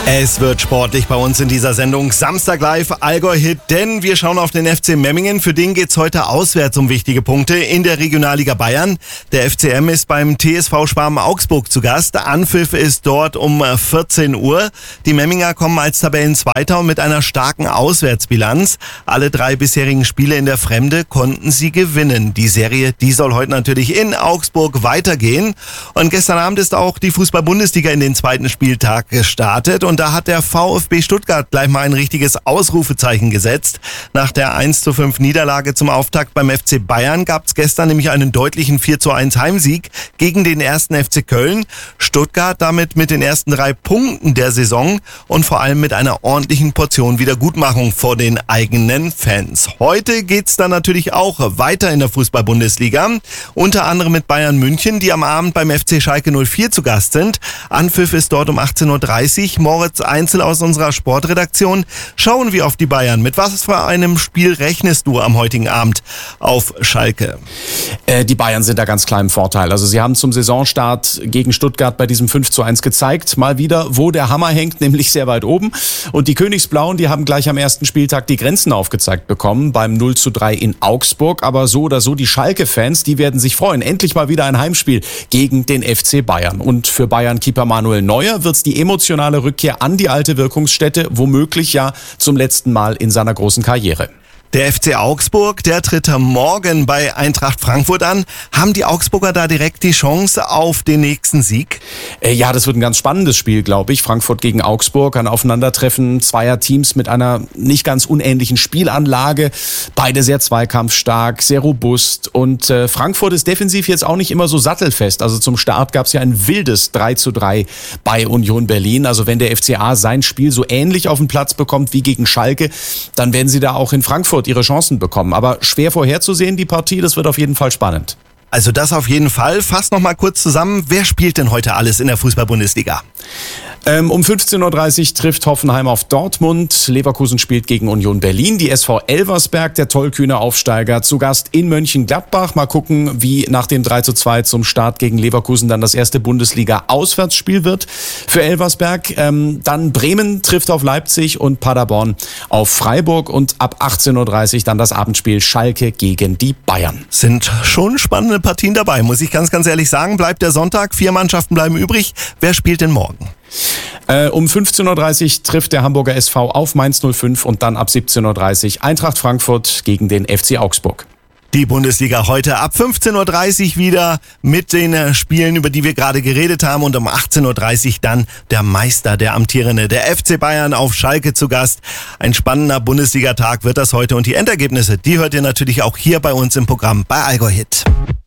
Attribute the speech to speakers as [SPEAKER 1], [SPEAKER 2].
[SPEAKER 1] Es wird sportlich bei uns in dieser Sendung. Samstag live Allgäu-Hit, denn wir schauen auf den FC Memmingen. Für den geht's heute auswärts um wichtige Punkte in der Regionalliga Bayern. Der FCM ist beim TSV Schwarm Augsburg zu Gast. Anpfiff ist dort um 14 Uhr. Die Memminger kommen als Tabellenzweiter und mit einer starken Auswärtsbilanz. Alle 3 bisherigen Spiele in der Fremde konnten sie gewinnen. Die Serie, die soll heute natürlich in Augsburg weitergehen. Und gestern Abend ist auch die Fußball-Bundesliga in den zweiten Spieltag gestartet. Und da hat der VfB Stuttgart gleich mal ein richtiges Ausrufezeichen gesetzt. Nach der 1:5 Niederlage zum Auftakt beim FC Bayern gab es gestern nämlich einen deutlichen 4:1 Heimsieg gegen den 1. FC Köln. Stuttgart damit mit den ersten 3 Punkten der Saison und vor allem mit einer ordentlichen Portion Wiedergutmachung vor den eigenen Fans. Heute geht's dann natürlich auch weiter in der Fußball-Bundesliga. Unter anderem mit Bayern München, die am Abend beim FC Schalke 04 zu Gast sind. Anpfiff ist dort um 18:30 Uhr. Moritz Einzel aus unserer Sportredaktion. Schauen wir auf die Bayern. Mit was für einem Spiel rechnest du am heutigen Abend auf Schalke?
[SPEAKER 2] Die Bayern sind da ganz klar im Vorteil. Also sie haben zum Saisonstart gegen Stuttgart bei diesem 5:1 gezeigt, mal wieder, wo der Hammer hängt, nämlich sehr weit oben. Und die Königsblauen, die haben gleich am ersten Spieltag die Grenzen aufgezeigt bekommen beim 0:3 in Augsburg. Aber so oder so, die Schalke-Fans, die werden sich freuen. Endlich mal wieder ein Heimspiel gegen den FC Bayern. Und für Bayern-Keeper Manuel Neuer wird's die emotionale Rückkehr an die alte Wirkungsstätte, womöglich ja zum letzten Mal in seiner großen Karriere.
[SPEAKER 1] Der FC Augsburg, der tritt morgen bei Eintracht Frankfurt an. Haben die Augsburger da direkt die Chance auf den nächsten Sieg?
[SPEAKER 2] Ja, das wird ein ganz spannendes Spiel, glaube ich. Frankfurt gegen Augsburg, ein Aufeinandertreffen zweier Teams mit einer nicht ganz unähnlichen Spielanlage. Beide sehr zweikampfstark, sehr robust. Und Frankfurt ist defensiv jetzt auch nicht immer so sattelfest. Also zum Start gab es ja ein wildes 3:3 bei Union Berlin. Also wenn der FCA sein Spiel so ähnlich auf den Platz bekommt wie gegen Schalke, dann werden sie da auch in Frankfurt ihre Chancen bekommen. Aber schwer vorherzusehen, die Partie, das wird auf jeden Fall spannend.
[SPEAKER 1] Also das auf jeden Fall. Fass noch mal kurz zusammen. Wer spielt denn heute alles in der Fußball-Bundesliga?
[SPEAKER 2] Um 15:30 Uhr trifft Hoffenheim auf Dortmund. Leverkusen spielt gegen Union Berlin. Die SV Elversberg, der tollkühne Aufsteiger, zu Gast in Mönchengladbach. Mal gucken, wie nach dem 3:2 zum Start gegen Leverkusen dann das erste Bundesliga-Auswärtsspiel wird für Elversberg. Dann Bremen trifft auf Leipzig und Paderborn auf Freiburg. Und ab 18:30 Uhr dann das Abendspiel Schalke gegen die Bayern.
[SPEAKER 1] Sind schon spannende Partien dabei, muss ich ganz ehrlich sagen. Bleibt der Sonntag, 4 Mannschaften bleiben übrig. Wer spielt denn morgen?
[SPEAKER 2] Um 15:30 Uhr trifft der Hamburger SV auf Mainz 05 und dann ab 17:30 Uhr Eintracht Frankfurt gegen den FC Augsburg.
[SPEAKER 1] Die Bundesliga heute ab 15:30 Uhr wieder mit den Spielen, über die wir gerade geredet haben. Und um 18:30 Uhr dann der Meister, der Amtierende, der FC Bayern auf Schalke zu Gast. Ein spannender Bundesligatag wird das heute. Und die Endergebnisse, die hört ihr natürlich auch hier bei uns im Programm bei Allgäu-Hit.